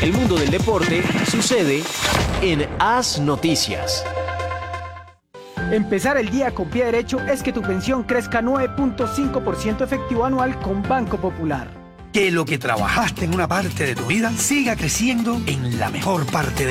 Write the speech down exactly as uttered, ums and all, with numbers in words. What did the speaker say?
El mundo del deporte sucede en Haz Noticias. Empezar el día con pie derecho es que tu pensión crezca nueve punto cinco por ciento efectivo anual con Banco Popular. Que lo que trabajaste en una parte de tu vida siga creciendo en la mejor parte de